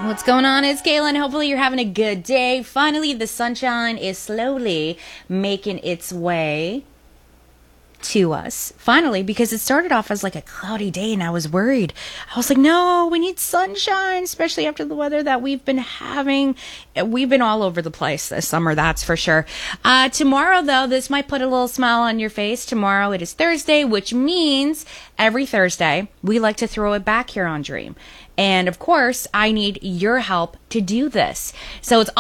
What's going on? It's Kaylin. Hopefully you're having a good day. Finally, the sunshine is slowly making its way to us. Finally, because it started off as like a cloudy day and I was worried. I was like, no, we need sunshine, especially after the weather that we've been having. We've been all over the place this summer, that's for sure. Tomorrow, though, this might put a little smile on your face. Tomorrow it is Thursday, which means every Thursday we like to throw it back here on Dream. And of course, I need your help to do this. So it's